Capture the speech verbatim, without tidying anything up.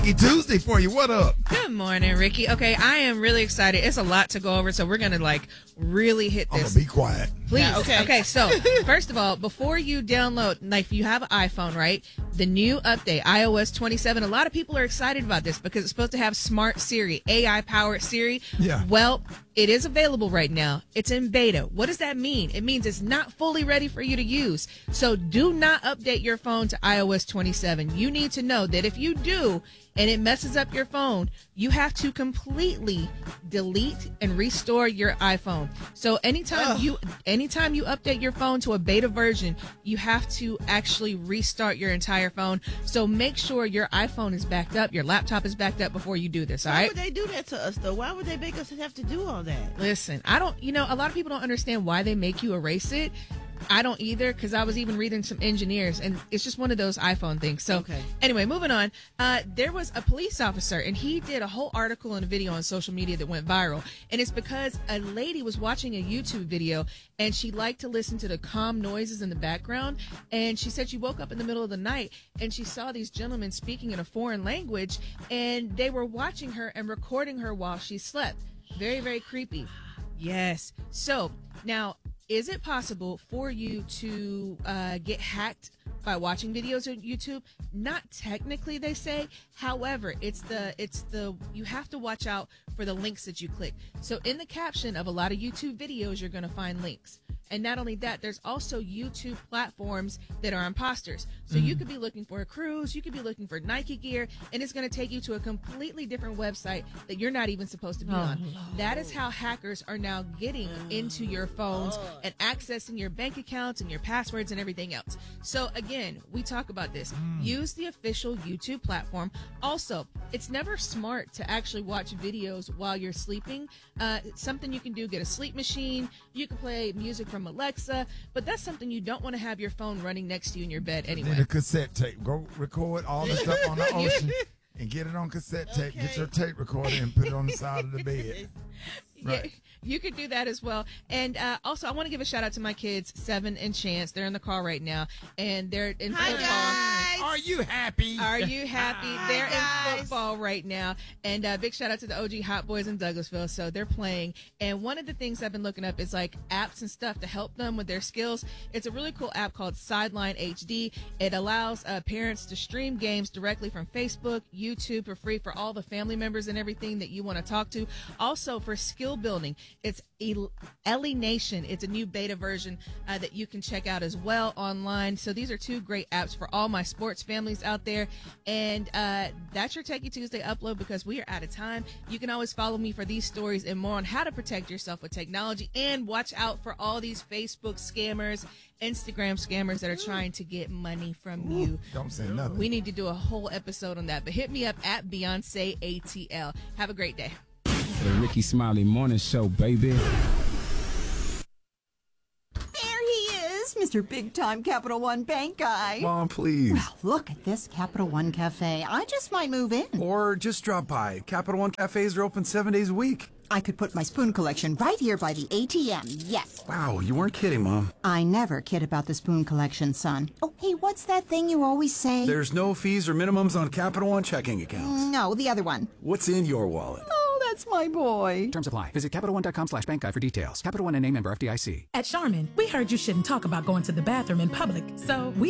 Tuesday for you. What up? Good morning, Ricky. Okay, I am really excited. It's a lot to go over, so we're going to like really hit this. I'm going to be quiet. Please. Yeah, okay. Okay, so first of all, before you download, like if you have an iPhone, right, the new update, i O S twenty-seven, a lot of people are excited about this because it's supposed to have Smart Siri, A I-powered Siri. Yeah. Well, it is available right now. It's in beta. What does that mean? It means it's not fully ready for you to use. So do not update your phone to i O S twenty-seven. You need to know that if you do and it messes up your phone, you have to completely delete and restore your iPhone. So anytime Ugh. you anytime you update your phone to a beta version, you have to actually restart your entire phone. So make sure your iPhone is backed up, your laptop is backed up before you do this, all Why right? would they do that to us, though? Why would they make us have to do all that? Listen, I don't, you know, a lot of people don't understand why they make you erase it. I don't either, because I was even reading some engineers, and it's just one of those iPhone things. So Okay. anyway, moving on. Uh, there was a police officer, and he did a whole article and a video on social media that went viral. And it's because a lady was watching a YouTube video, and she liked to listen to the calm noises in the background. And she said she woke up in the middle of the night, and she saw these gentlemen speaking in a foreign language, and they were watching her and recording her while she slept. Very, very creepy. Yes. So now, is it possible for you to uh, get hacked by watching videos on YouTube? Not technically, they say. However, it's the it's the you have to watch out for the links that you click. So in the caption of a lot of YouTube videos, you're going to find links. And not only that, there's also YouTube platforms that are imposters. So you could be looking for a cruise, you could be looking for Nike gear, and it's going to take you to a completely different website that you're not even supposed to be on. That is how hackers are now getting into your phones and accessing your bank accounts and your passwords and everything else. So again, we talk about this. Use the official YouTube platform. Also, it's never smart to actually watch videos while you're sleeping. Uh, it's something you can do, get a sleep machine. You can play music from Alexa, but that's something you don't want to have your phone running next to you in your bed Then anyway. a cassette tape. Go record all the stuff on the ocean and get it on cassette tape. Get Okay. your tape recorder and put it on the side of the bed. Right. Yeah, you could do that as well. And uh, also, I want to give a shout out to my kids, Seven and Chance. They're in the car right now, and they're in Hi, football. guys. Are you happy? Are you happy? They're guys. in football right now. And uh, big shout out to the O G Hot Boys in Douglasville. So they're playing. And one of the things I've been looking up is like apps and stuff to help them with their skills. It's a really cool app called Sideline H D. It allows uh, parents to stream games directly from Facebook, YouTube for free for all the family members and everything that you want to talk to. Also for skill building, it's El- Ellie Nation. It's a new beta version uh, that you can check out as well online. So these are two great apps for all my sports families out there. And uh, that's your Techie Tuesday upload because we are out of time. You can always follow me for these stories and more on how to protect yourself with technology, and watch out for all these Facebook scammers, Instagram scammers that are trying to get money from you. Don't say nothing. We need to do a whole episode on that. But hit me up at Beyonce A T L. Have a great day. The Ricky Smiley Morning Show, baby. There he is, Mister Big Time Capital One Bank guy. Mom, please. Well, look at this Capital One Cafe. I just might move in. Or just drop by. Capital One cafes are open seven days a week. I could put my spoon collection right here by the A T M. Yes. Wow, you weren't kidding, Mom. I never kid about the spoon collection, son. Oh, hey, what's that thing you always say? There's no fees or minimums on Capital One checking accounts. No, the other one. What's in your wallet? Oh, that's my boy. Terms apply. Visit CapitalOne.com slash bank guide for details. Capital One and a member F D I C. At Charmin, we heard you shouldn't talk about going to the bathroom in public, so we